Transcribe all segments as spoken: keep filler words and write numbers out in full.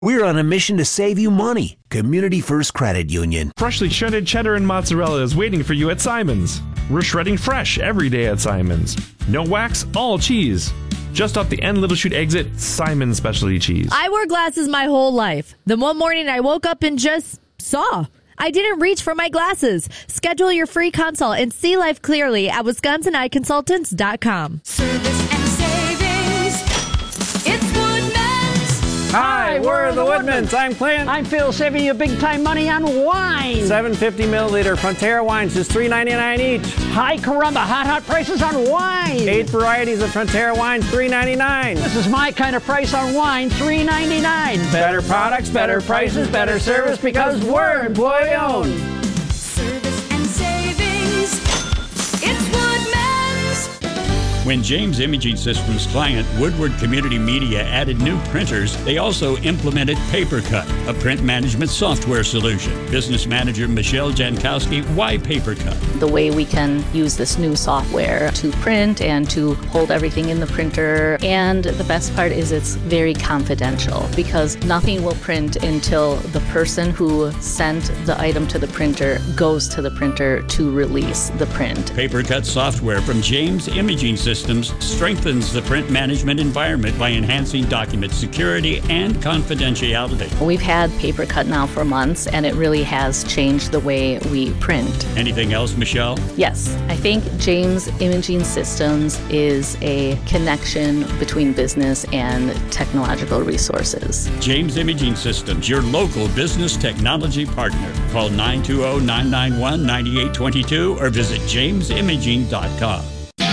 We're on a mission to save you money. Community First Credit Union. Freshly shredded cheddar and mozzarella is waiting for you at Simon's. We're shredding fresh every day at Simon's. No wax, all cheese. Just off the end Little Chute exit, Simon's Specialty Cheese. I wore glasses my whole life. Then one morning I woke up and just saw. I didn't reach for my glasses. Schedule your free consult and see life clearly at Wisconsin Eye Consultants dot com. Service and savings. It's Woodman's. Hi, we're the Woodmans. I'm Clint. I'm Phil, saving you big time money on wine. seven fifty milliliter Frontera wines, just three ninety-nine each. Hi, caramba, hot, hot prices on wine. Eight varieties of Frontera wines, three ninety-nine. This is my kind of price on wine, three ninety-nine. Better products, better prices, better service, because we're employee owned. Service and savings. It's Woodman's. When James Imaging Systems client Woodward Community Media added new printers, they also implemented PaperCut, a print management software solution. Business manager Michelle Jankowski, why PaperCut? The way we can use this new software to print and to hold everything in the printer. And the best part is it's very confidential because nothing will print until the person who sent the item to the printer goes to the printer to release the print. PaperCut software from James Imaging Systems strengthens the print management environment by enhancing document security and confidentiality. We've had PaperCut now for months, and it really has changed the way we print. Anything else, Michelle? Yes, I think James Imaging Systems is a connection between business and technological resources. James Imaging Systems, your local business technology partner. Call nine two zero, nine nine one, nine eight two two or visit james imaging dot com.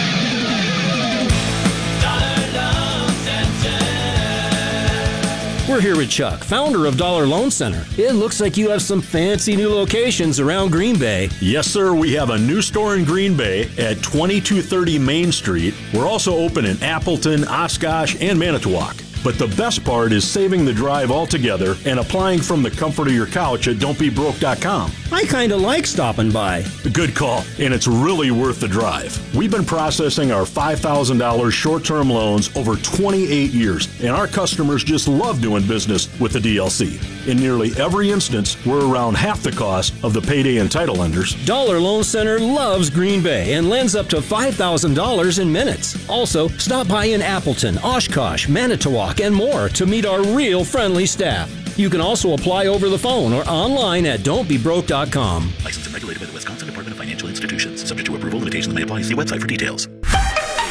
We're here with Chuck, founder of Dollar Loan Center. It looks like you have some fancy new locations around Green Bay. Yes, sir. We have a new store in Green Bay at twenty-two thirty Main Street. We're also open in Appleton, Oshkosh, and Manitowoc. But the best part is saving the drive altogether and applying from the comfort of your couch at don't be broke dot com. I kind of like stopping by. Good call, and it's really worth the drive. We've been processing our five thousand dollars short-term loans over twenty-eight years, and our customers just love doing business with the D L C. In nearly every instance, we're around half the cost of the payday and title lenders. Dollar Loan Center loves Green Bay and lends up to five thousand dollars in minutes. Also, stop by in Appleton, Oshkosh, Manitowoc, and more to meet our real friendly staff. You can also apply over the phone or online at don't be broke dot com. Licensed and regulated by the Wisconsin Department of Financial Institutions. Subject to approval, limitations may apply. See website for details.